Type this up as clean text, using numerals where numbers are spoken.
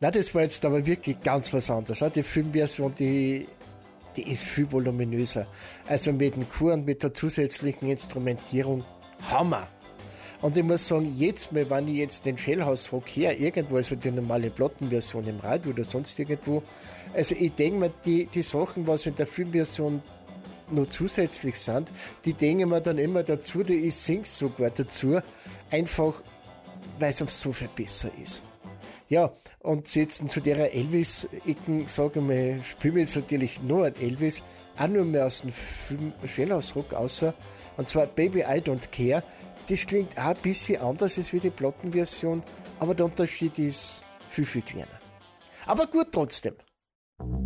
Na, das war jetzt aber wirklich ganz was anderes. Die Filmversion, die ist viel voluminöser. Also mit dem Chor und mit der zusätzlichen Instrumentierung, Hammer. Und ich muss sagen, jetzt mal, wenn ich jetzt den Shellhouse-Rock her, irgendwo, also die normale Plattenversion im Radio oder sonst irgendwo, also ich denke mir, die Sachen, was in der Filmversion noch zusätzlich sind, die denken wir dann immer dazu, ich sing's sogar dazu, einfach, weil es so viel besser ist. Ja, und jetzt zu der Elvis-Ecken, sage ich mal, spielen wir jetzt natürlich nur ein Elvis, auch nur mehr aus dem Film Shellhouse-Rock außer, und zwar Baby I Don't Care. Das klingt auch ein bisschen anders als wie die Plattenversion, aber der Unterschied ist viel, viel kleiner. Aber gut trotzdem.